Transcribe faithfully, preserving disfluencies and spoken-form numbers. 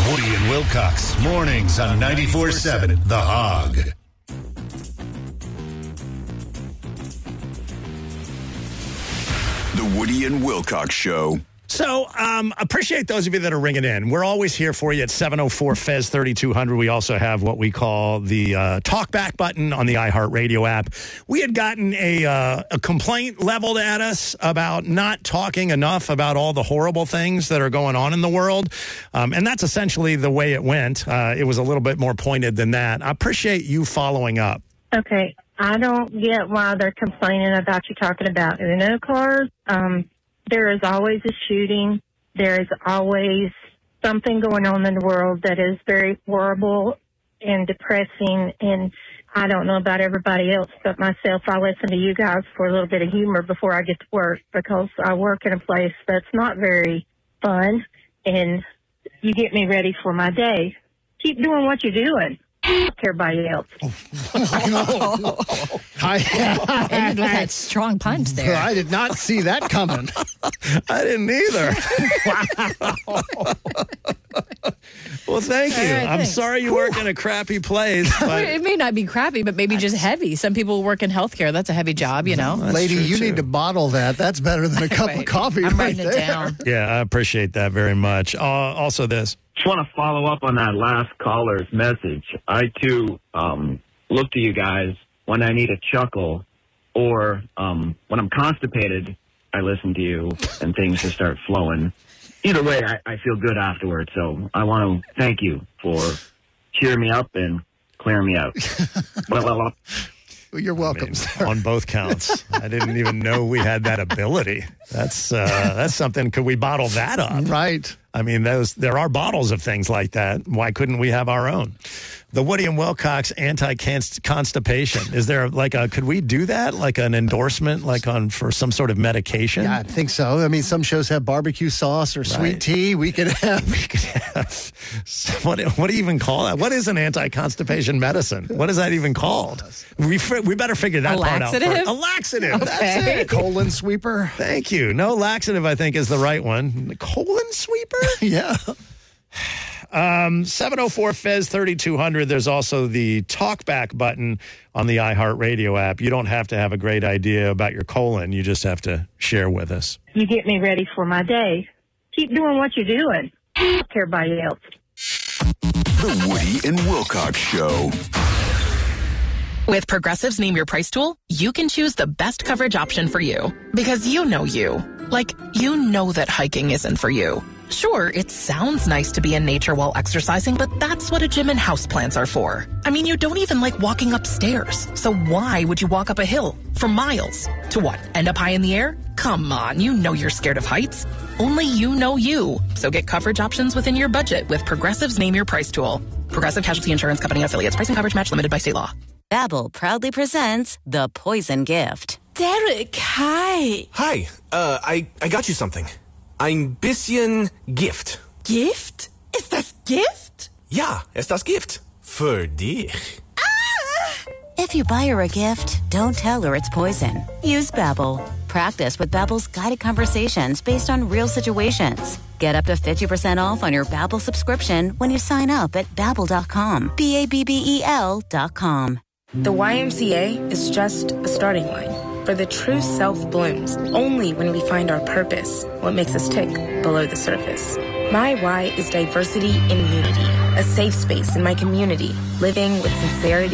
Woody and Wilcox, mornings on ninety-four seven The Hog. The Woody and Wilcox Show. So, um, appreciate those of you that are ringing in. We're always here for you at seven oh four F E Z thirty-two hundred. We also have what we call the uh, talkback button on the iHeartRadio app. We had gotten a, uh, a complaint leveled at us about not talking enough about all the horrible things that are going on in the world. Um, and that's essentially the way it went. Uh, it was a little bit more pointed than that. I appreciate you following up. Okay. I don't get why they're complaining about you talking about Uno cars. Um, there is always a shooting. There is always something going on in the world that is very horrible and depressing. And I don't know about everybody else, but myself, I listen to you guys for a little bit of humor before I get to work because I work in a place that's not very fun. And you get me ready for my day. Keep doing what you're doing. Everybody else. Oh. I, Ended with that strong punch there. I did not see that coming. I didn't either. Well, thank you. Right, I'm thanks. sorry you work in a crappy place. But It may not be crappy, but maybe just heavy. Some people work in healthcare. That's a heavy job, you know. That's Lady, true, you too. need to bottle that. That's better than a cup Right. of coffee I'm right writing there. it down. Yeah, I appreciate that very much. Uh, also this. Just want to follow up on that last caller's message. I, too, um, look to you guys when I need a chuckle or um, when I'm constipated, I listen to you and things just start flowing. Either way, I, I feel good afterwards. So I want to thank you for cheering me up and clearing me out. Blah, blah, blah. Well, you're I welcome, mean, sir. on both counts. I didn't even know we had that ability. That's uh, that's something. Could we bottle that up? Right. I mean, those there are bottles of things like that. Why couldn't we have our own? The Woody and Wilcox anti-constipation. Is there like a, could we do that? Like an endorsement, like on for some sort of medication? Yeah, I think so. I mean, some shows have barbecue sauce or sweet Right. tea. We could have. We could have, what, what do you even call that? What is an anti-constipation medicine? What is that even called? We fi- we better figure that A part out laxative? first. A laxative. That's Okay. it. Colon sweeper. Thank you. No, laxative, I think, is the right one. Colon sweeper? Yeah. Um, seven oh four F E Z thirty-two hundred. There's also the talkback button on the iHeartRadio app. You don't have to have a great idea about your colon. You just have to share with us. You get me ready for my day. Keep doing what you're doing. Everybody else. The Woody and Wilcox Show. With Progressive's Name Your Price tool, you can choose the best coverage option for you. Because you know you. Like, you know that hiking isn't for you. Sure, it sounds nice to be in nature while exercising, but that's what a gym and houseplants are for. I mean, you don't even like walking upstairs. So why would you walk up a hill for miles? To what, end up high in the air? Come on, you know you're scared of heights. Only you know you. So get coverage options within your budget with Progressive's Name Your Price tool. Progressive Casualty Insurance Company affiliates. Price and coverage match limited by state law. Babbel proudly presents The Poison Gift. Derek, hi. Hi, uh, I, I got you something. Ein bisschen Gift. Gift? Ist das Gift? Ja, es das Gift. Für dich. If you buy her a gift, don't tell her it's poison. Use Babbel. Practice with Babbel's guided conversations based on real situations. Get up to fifty percent off on your Babbel subscription when you sign up at babbel dot com. B A B B E L dot com. The Y M C A is just a starting line. For the true self blooms only when we find our purpose, what makes us tick below the surface. My why is diversity in unity, a safe space in my community, living with sincerity